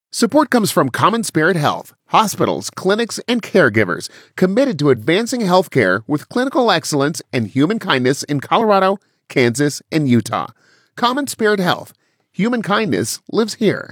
Support comes from Common Spirit Health, hospitals, clinics, and caregivers committed to advancing healthcare with clinical excellence and human kindness in Colorado, Kansas, and Utah. Common Spirit Health. Human kindness lives here.